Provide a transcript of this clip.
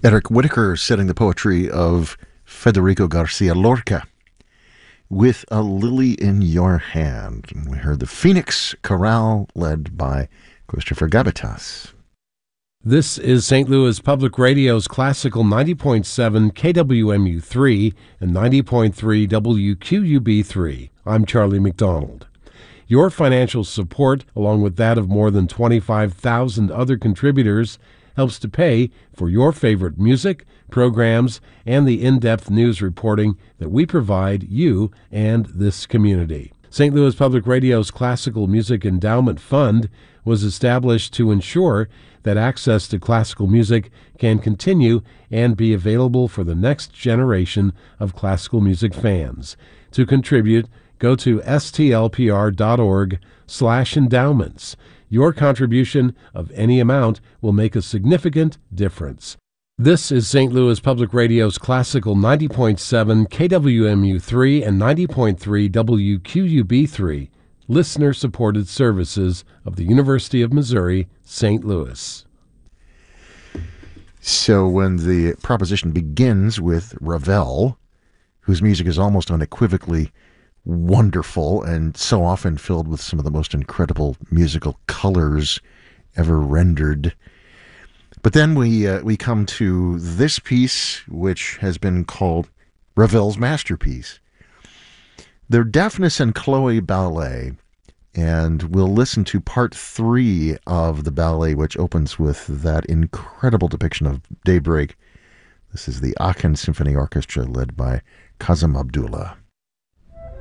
Eric Whitacre setting the poetry of Federico Garcia Lorca with A Lily in Your Hand. And we heard the Phoenix Chorale led by Christopher Gabitas. This is St. Louis Public Radio's classical 90.7 KWMU3 and 90.3 WQUB3. I'm Charlie McDonald. Your financial support, along with that of more than 25,000 other contributors, helps to pay for your favorite music, programs, and the in-depth news reporting that we provide you and this community. St. Louis Public Radio's Classical Music Endowment Fund was established to ensure that access to classical music can continue and be available for the next generation of classical music fans. To contribute, go to stlpr.org/endowments. Your contribution of any amount will make a significant difference. This is St. Louis Public Radio's classical 90.7 KWMU3 and 90.3 WQUB3, listener-supported services of the University of Missouri, St. Louis. So when the proposition begins with Ravel, whose music is almost unequivocally wonderful and so often filled with some of the most incredible musical colors ever rendered. But then we come to this piece, which has been called Ravel's masterpiece. The Daphnis and Chloe Ballet, and we'll listen to part 3 of the ballet, which opens with that incredible depiction of daybreak. This is the Aachen Symphony Orchestra led by Kazem Abdullah.